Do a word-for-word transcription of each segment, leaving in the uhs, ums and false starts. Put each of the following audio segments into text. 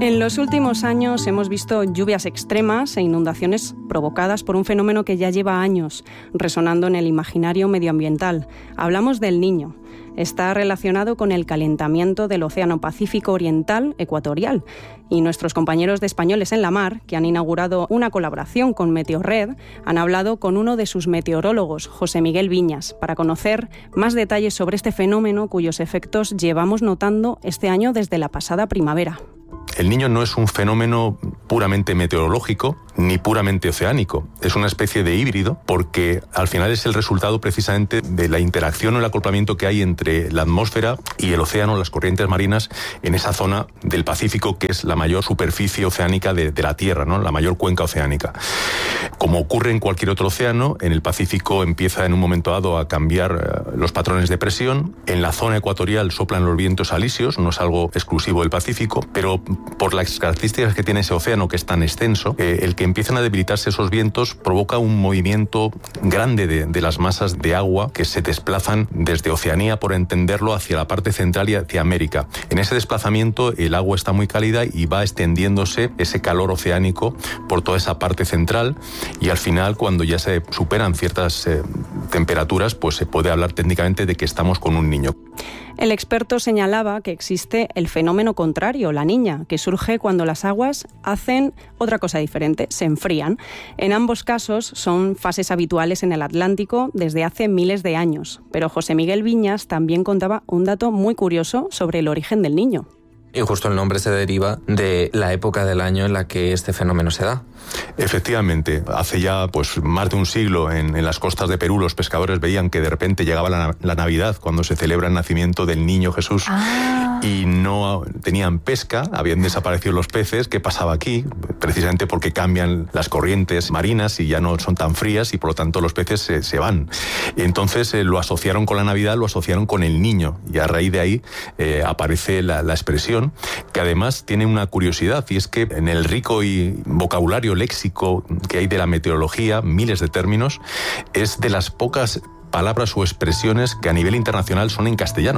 En los últimos años hemos visto lluvias extremas e inundaciones provocadas por un fenómeno que ya lleva años resonando en el imaginario medioambiental. Hablamos del Niño. Está relacionado con el calentamiento del Océano Pacífico Oriental Ecuatorial. Y nuestros compañeros de Españoles en la Mar, que han inaugurado una colaboración con Meteorred, han hablado con uno de sus meteorólogos, José Miguel Viñas, para conocer más detalles sobre este fenómeno cuyos efectos llevamos notando este año desde la pasada primavera. El Niño no es un fenómeno puramente meteorológico ni puramente oceánico. Es una especie de híbrido porque al final es el resultado precisamente de la interacción o el acoplamiento que hay entre la atmósfera y el océano, las corrientes marinas, en esa zona del Pacífico que es la mayor superficie oceánica de, de la Tierra, ¿no? La mayor cuenca oceánica. Como ocurre en cualquier otro océano, en el Pacífico empieza en un momento dado a cambiar uh, los patrones de presión. En la zona ecuatorial soplan los vientos alisios, no es algo exclusivo del Pacífico, pero por las características que tiene ese océano que es tan extenso, eh, el que empiezan a debilitarse esos vientos provoca un movimiento grande de, de las masas de agua que se desplazan desde Oceanía, por entenderlo, hacia la parte central y hacia América. En ese desplazamiento el agua está muy cálida y va extendiéndose ese calor oceánico por toda esa parte central y al final, cuando ya se superan ciertas eh, temperaturas, pues se puede hablar técnicamente de que estamos con un niño. El experto señalaba que existe el fenómeno contrario, la niña, que surge cuando las aguas hacen otra cosa diferente, se enfrían. En ambos casos son fases habituales en el Atlántico desde hace miles de años. Pero José Miguel Viñas también contaba un dato muy curioso sobre el origen del Niño. Y justo el nombre se deriva de la época del año en la que este fenómeno se da. Efectivamente, hace ya pues más de un siglo en, en las costas de Perú los pescadores veían que de repente llegaba la, la Navidad, cuando se celebra el nacimiento del niño Jesús, ah. y no tenían pesca, habían desaparecido los peces. ¿Qué pasaba aquí? Precisamente porque cambian las corrientes marinas y ya no son tan frías y por lo tanto los peces se, se van. Entonces eh, lo asociaron con la Navidad, lo asociaron con el niño y a raíz de ahí eh, aparece la, la expresión, que además tiene una curiosidad, y es que en el rico y vocabulario léxico que hay de la meteorología, miles de términos, es de las pocas palabras o expresiones que a nivel internacional son en castellano.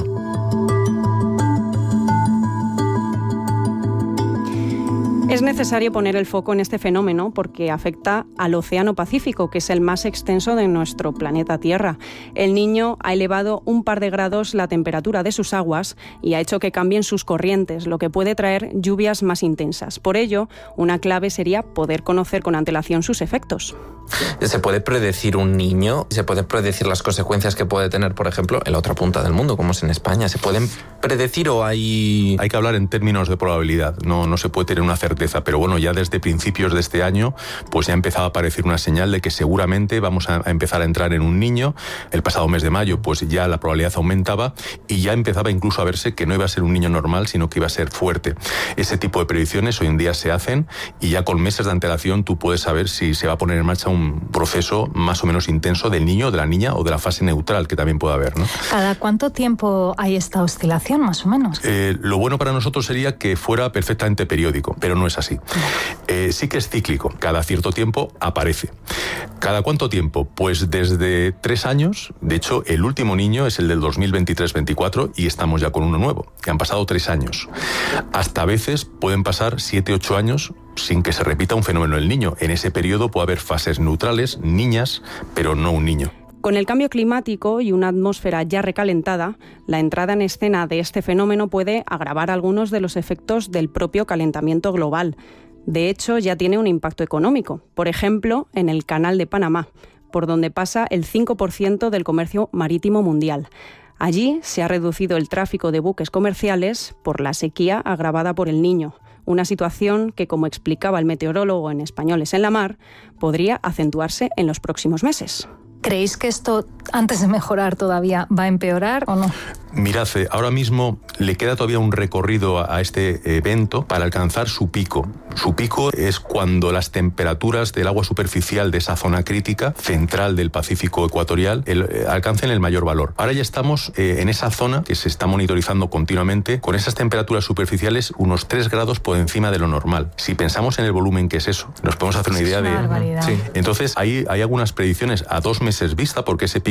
Es necesario poner el foco en este fenómeno porque afecta al Océano Pacífico, que es el más extenso de nuestro planeta Tierra. El Niño ha elevado un par de grados la temperatura de sus aguas y ha hecho que cambien sus corrientes, lo que puede traer lluvias más intensas. Por ello, una clave sería poder conocer con antelación sus efectos. ¿Se puede predecir un niño? ¿Se puede predecir las consecuencias que puede tener, por ejemplo, en la otra punta del mundo, como es en España? ¿Se pueden predecir o hay...? Hay que hablar en términos de probabilidad, no, no se puede tener una certeza, pero bueno, ya desde principios de este año pues ya ha empezado a aparecer una señal de que seguramente vamos a, a empezar a entrar en un niño. El pasado mes de mayo pues ya la probabilidad aumentaba y ya empezaba incluso a verse que no iba a ser un niño normal, sino que iba a ser fuerte. Ese tipo de predicciones hoy en día se hacen y ya con meses de antelación tú puedes saber si se va a poner en marcha un proceso más o menos intenso del niño, de la niña o de la fase neutral que también puede haber, ¿no? ¿Cada cuánto tiempo hay esta oscilación, más o menos? Eh, lo bueno para nosotros sería que fuera perfectamente periódico, pero no es así. Eh, sí que es cíclico, cada cierto tiempo aparece. ¿Cada cuánto tiempo? Pues desde tres años, de hecho el último niño es el del dos mil veintitrés veinticuatro y estamos ya con uno nuevo, que han pasado tres años. Hasta a veces pueden pasar siete, ocho años sin que se repita un fenómeno del Niño. En ese periodo puede haber fases neutrales, niñas, pero no un niño. Con el cambio climático y una atmósfera ya recalentada, la entrada en escena de este fenómeno puede agravar algunos de los efectos del propio calentamiento global. De hecho, ya tiene un impacto económico. Por ejemplo, en el Canal de Panamá, por donde pasa el cinco por ciento del comercio marítimo mundial. Allí se ha reducido el tráfico de buques comerciales por la sequía agravada por el Niño. Una situación que, como explicaba el meteorólogo en Españoles en la Mar, podría acentuarse en los próximos meses. ¿Creéis que esto, antes de mejorar todavía, va a empeorar o no? Mirad, ahora mismo le queda todavía un recorrido a este evento para alcanzar su pico. Su pico es cuando las temperaturas del agua superficial de esa zona crítica central del Pacífico ecuatorial el, eh, alcancen el mayor valor. Ahora ya estamos eh, en esa zona que se está monitorizando continuamente con esas temperaturas superficiales unos tres grados por encima de lo normal. Si pensamos en el volumen que es eso, nos podemos hacer una idea es una de... barbaridad. Sí. Entonces hay, hay algunas predicciones a dos meses vista, porque ese pico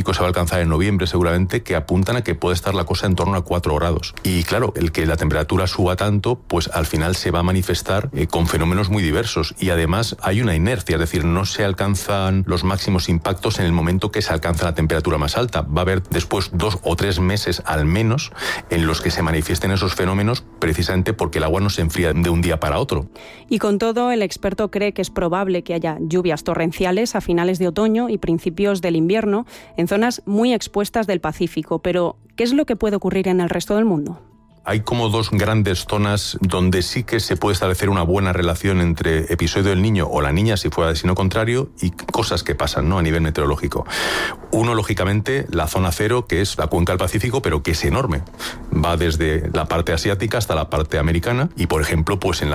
pico se va a alcanzar en noviembre seguramente, que apuntan a que puede estar la cosa en torno a cuatro grados. Y claro, el que la temperatura suba tanto, pues al final se va a manifestar eh, con fenómenos muy diversos. Y además hay una inercia, es decir, no se alcanzan los máximos impactos en el momento que se alcanza la temperatura más alta. Va a haber después dos o tres meses al menos en los que se manifiesten esos fenómenos, precisamente porque el agua no se enfría de un día para otro. Y con todo, el experto cree que es probable que haya lluvias torrenciales a finales de otoño y principios del invierno en zonas muy expuestas del Pacífico. Pero, ¿qué es lo que puede ocurrir en el resto del mundo? Hay como dos grandes zonas donde sí que se puede establecer una buena relación entre episodio del niño o la niña, si fuera de signo contrario, y cosas que pasan, ¿no?, a nivel meteorológico. Uno, lógicamente, la zona cero, que es la cuenca del Pacífico, pero que es enorme. Va desde la parte asiática hasta la parte americana y, por ejemplo, pues en la